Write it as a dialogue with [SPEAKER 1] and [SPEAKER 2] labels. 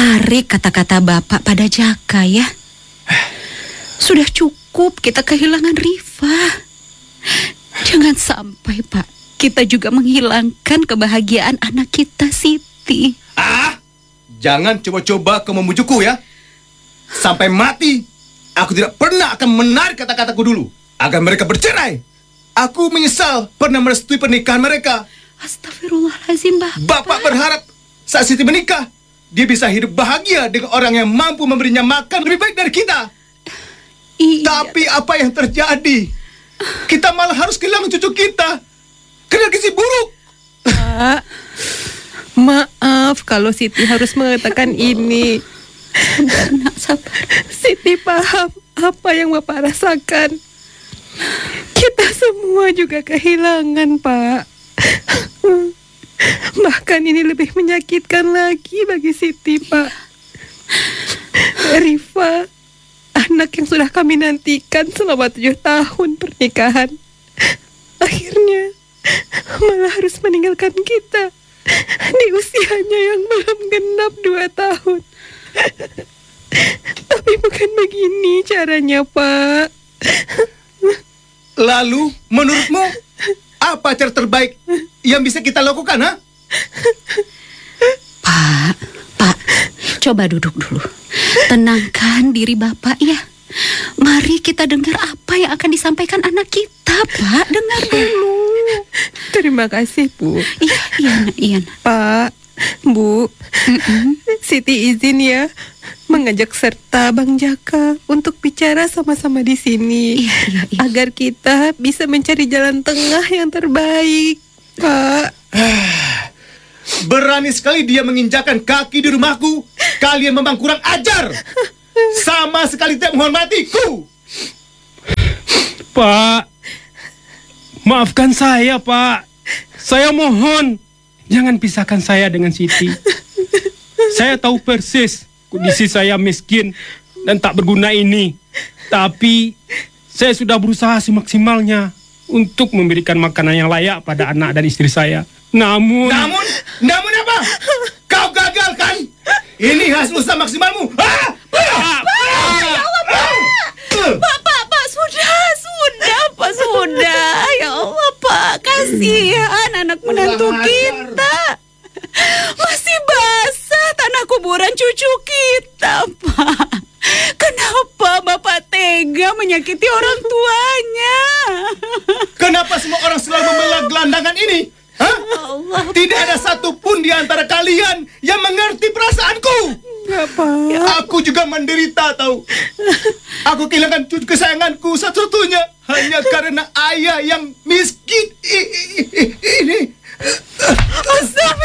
[SPEAKER 1] tarik kata-kata Bapak pada Jaka ya. Sudah cukup kita kehilangan Rifa. Jangan sampai Pak, kita juga menghilangkan kebahagiaan anak kita Siti.
[SPEAKER 2] Jangan coba-coba kau membujukku ya. Sampai mati, aku tidak pernah akan menarik kata-kataku dulu agar mereka bercerai. Aku menyesal pernah merestui pernikahan mereka.
[SPEAKER 1] Astagfirullahaladzim,
[SPEAKER 2] Bapak berharap saat Siti menikah, dia bisa hidup bahagia dengan orang yang mampu memberinya makan lebih baik dari kita.
[SPEAKER 1] Iya.
[SPEAKER 2] Tapi apa yang terjadi? Kita malah harus kehilangan cucu kita karena gizi buruk.
[SPEAKER 3] Pak, maaf kalau Siti harus mengatakan ini.
[SPEAKER 1] Sabar, nak, sabar.
[SPEAKER 3] Siti paham apa yang Bapak rasakan. Kita semua juga kehilangan, Pak. Bahkan ini lebih menyakitkan lagi bagi Siti, Pak. Rifa, anak yang sudah kami nantikan selama 7 tahun pernikahan, akhirnya malah harus meninggalkan kita di usianya yang belum genap 2 tahun. Tapi bukan begini caranya, Pak.
[SPEAKER 2] Lalu, menurutmu, apa cara terbaik yang bisa kita lakukan, ha?
[SPEAKER 1] Pak, coba duduk dulu. Tenangkan diri Bapak ya. Mari kita dengar apa yang akan disampaikan anak kita, Pak. Dengar dulu.
[SPEAKER 3] Terima kasih, Bu.
[SPEAKER 1] Iya, nak.
[SPEAKER 3] Pak, Bu, Siti izin ya mengajak serta Bang Jaka untuk bicara sama-sama di sini.
[SPEAKER 1] Iya.
[SPEAKER 3] Agar kita bisa mencari jalan tengah yang terbaik, Pak.
[SPEAKER 2] Berani sekali dia menginjakan kaki di rumahku. Kalian memang kurang ajar. Sama sekali tidak menghormatiku.
[SPEAKER 4] Pak, maafkan saya, Pak. Saya mohon, jangan pisahkan saya dengan Siti. Saya tahu persis kondisi saya miskin dan tak berguna ini. Tapi saya sudah berusaha semaksimalnya untuk memberikan makanan yang layak pada anak dan istri saya. Namun
[SPEAKER 2] apa? Kau gagal kan? Ini hasil usaha maksimalmu.
[SPEAKER 1] Pak, sudah. Ya Allah, Pak, kasihan anak menantu kita. Masih basah tanah kuburan cucu kita, Pak. Kenapa Bapak tega menyakiti orang tuanya?
[SPEAKER 2] Kenapa semua orang selalu membela gelandangan ini? Hah?
[SPEAKER 1] Allah,
[SPEAKER 2] tidak ada satupun di antara kalian yang mengerti perasaanku.
[SPEAKER 3] Enggak, Pak.
[SPEAKER 2] Aku juga menderita, tahu. Aku kehilangan cucu kesayanganku satu-satunya hanya karena ayah yang miskin ini.
[SPEAKER 1] Astagfirullah.